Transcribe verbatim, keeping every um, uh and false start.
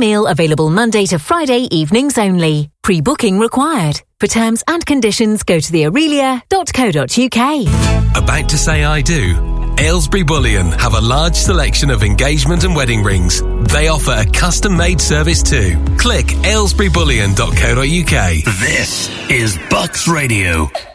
meal available Monday to Friday evenings only. Pre-booking required. For terms and conditions, go to the aurelia dot co dot uk. About to say I do? Aylesbury Bullion have a large selection of engagement and wedding rings. They offer a custom-made service too. Click aylesbury bullion dot co dot uk. This is Bucks Radio.